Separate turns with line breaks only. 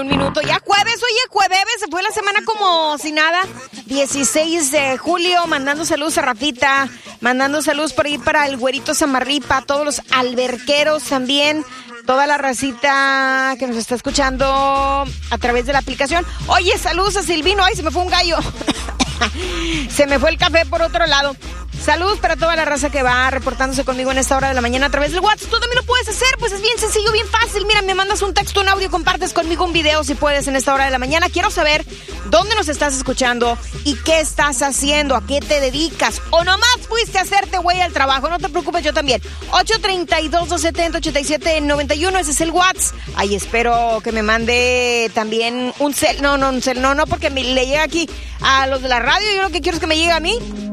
un minuto. Ya jueves, oye, jueves, se fue la semana como si nada. 16 de julio, mandando saludos a Rafita, mandando saludos por ahí para el güerito Samarripa, todos los alberqueros también, toda la racita que nos está escuchando a través de la aplicación. Oye, saludos a Silvino, ay, se me fue un gallo. Se me fue el café por otro lado. Saludos para toda la raza que va reportándose conmigo en esta hora de la mañana a través del WhatsApp. Tú también lo puedes hacer, pues es bien sencillo, bien fácil. Mira, me mandas un texto, un audio, compartes conmigo un video si puedes en esta hora de la mañana. Quiero saber dónde nos estás escuchando y qué estás haciendo, a qué te dedicas. O nomás fuiste a hacerte güey al trabajo, no te preocupes, yo también. 832-270-8791, ese es el WhatsApp. Ahí espero que me mande también un cel. No, porque le llega aquí a los de la radio. Yo lo que quiero es que me llegue a mí.